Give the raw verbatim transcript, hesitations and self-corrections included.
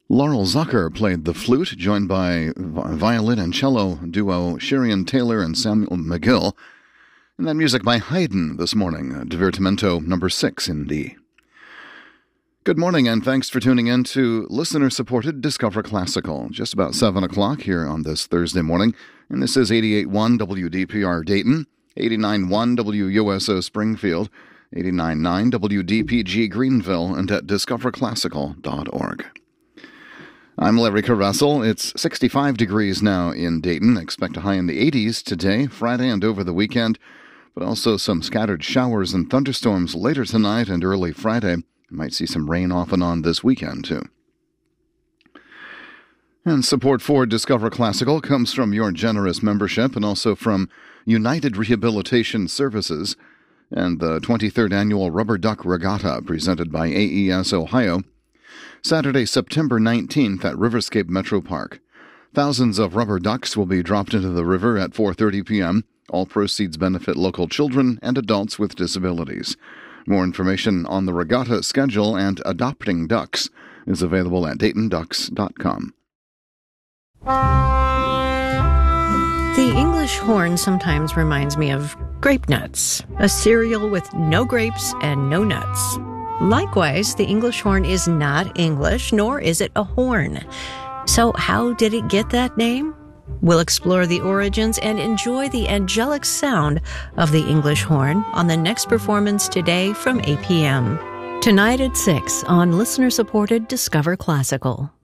Laurel Zucker played the flute, joined by violin and cello duo Sherian Taylor and Samuel McGill. And that music by Haydn this morning, Divertimento number six in D. Good morning, and thanks for tuning in to listener-supported Discover Classical. Just about seven o'clock here on this Thursday morning, and this is eighty-eight point one W D P R Dayton, eighty-nine point one W U S O Springfield, eighty-nine point nine W D P G Greenville, and at discover classical dot org. I'm Larry Caressel. It's sixty-five degrees now in Dayton. Expect a high in the eighties today, Friday, and over the weekend, but also some scattered showers and thunderstorms later tonight and early Friday. You might see some rain off and on this weekend, too. And support for Discover Classical comes from your generous membership and also from United Rehabilitation Services and the twenty-third Annual Rubber Duck Regatta presented by A E S Ohio. Saturday, September nineteenth at Riverscape Metro Park. Thousands of rubber ducks will be dropped into the river at four thirty p.m. All proceeds benefit local children and adults with disabilities. More information on the regatta schedule and adopting ducks is available at dayton ducks dot com. The English horn sometimes reminds me of grape nuts, a cereal with no grapes and no nuts. Likewise, the English horn is not English, nor is it a horn. So how did it get that name? We'll explore the origins and enjoy the angelic sound of the English horn on the next performance today from eight p.m. Tonight at six on listener-supported Discover Classical.